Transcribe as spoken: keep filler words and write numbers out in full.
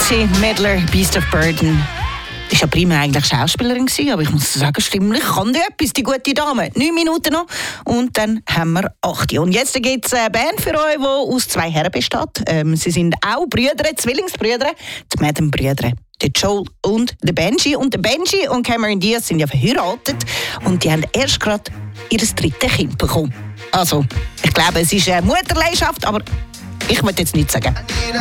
Betsy Midler, Beast of Burden. Ich war ja primär eigentlich Schauspielerin, aber ich muss sagen, stimmlich kann die etwas, die gute Dame. Neun Minuten noch und dann haben wir acht. Und jetzt gibt es eine Band für euch, die aus zwei Herren besteht. Ähm, sie sind auch Brüder, Zwillingsbrüder, die Madden-Brüder. Der Joel und der Benji. Und der Benji und Cameron Diaz sind ja verheiratet und die haben erst gerade ihr drittes Kind bekommen. Also, ich glaube, es ist eine Mutterleidenschaft, aber ich möchte jetzt nichts sagen.